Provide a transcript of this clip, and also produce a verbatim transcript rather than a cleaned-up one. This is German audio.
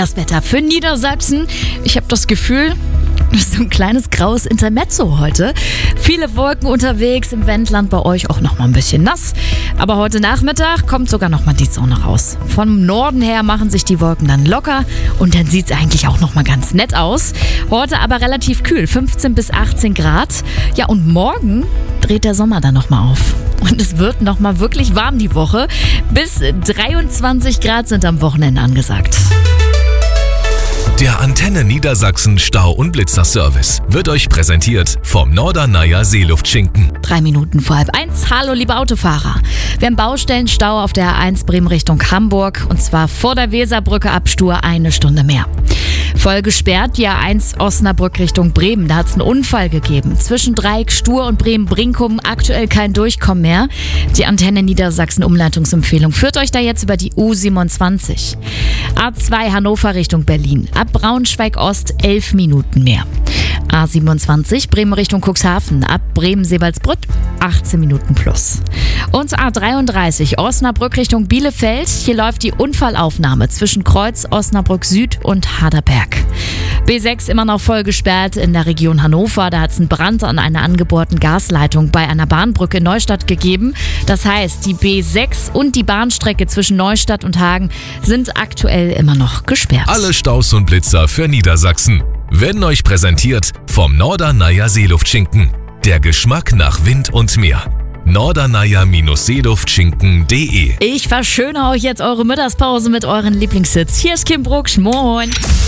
Das Wetter für Niedersachsen. Ich habe das Gefühl, so ein kleines graues Intermezzo heute. Viele Wolken unterwegs, im Wendland bei euch auch noch mal ein bisschen nass. Aber heute Nachmittag kommt sogar noch mal die Sonne raus. Vom Norden her machen sich die Wolken dann locker und dann sieht es eigentlich auch noch mal ganz nett aus. Heute aber relativ kühl, fünfzehn bis achtzehn Grad. Ja, und morgen dreht der Sommer dann noch mal auf. Und es wird noch mal wirklich warm die Woche. Bis dreiundzwanzig Grad sind am Wochenende angesagt. Der Antenne Niedersachsen Stau- und Blitzerservice wird euch präsentiert vom Norderneier Seeluftschinken. Drei Minuten vor halb eins. Hallo, liebe Autofahrer. Wir haben Baustellenstau auf der A eins Bremen Richtung Hamburg und zwar vor der Weserbrücke ab Stur eine Stunde mehr. Voll gesperrt die A eins Osnabrück Richtung Bremen. Da hat es einen Unfall gegeben. Zwischen Dreieck Stur und Bremen-Brinkum aktuell kein Durchkommen mehr. Die Antenne Niedersachsen Umleitungsempfehlung führt euch da jetzt über die U siebenundzwanzig. A zwei Hannover Richtung Berlin. Ab Braunschweig Ost elf Minuten mehr. A siebenundzwanzig Bremen Richtung Cuxhaven. Ab Bremen-Sebalsbrück achtzehn Minuten plus. Und A dreiunddreißig Osnabrück Richtung Bielefeld. Hier läuft die Unfallaufnahme zwischen Kreuz, Osnabrück Süd und Harderberg. B sechs immer noch voll gesperrt in der Region Hannover. Da hat es einen Brand an einer angebohrten Gasleitung bei einer Bahnbrücke in Neustadt gegeben. Das heißt, die B sechs und die Bahnstrecke zwischen Neustadt und Hagen sind aktuell immer noch gesperrt. Alle Staus und Blitzer für Niedersachsen werden euch präsentiert vom Norderneier Seeluftschinken. Der Geschmack nach Wind und Meer. norderneier Seeluftschinken punkt de Ich verschönere euch jetzt eure Mittagspause mit euren Lieblingshits. Hier ist Kim Brucksch. Moin.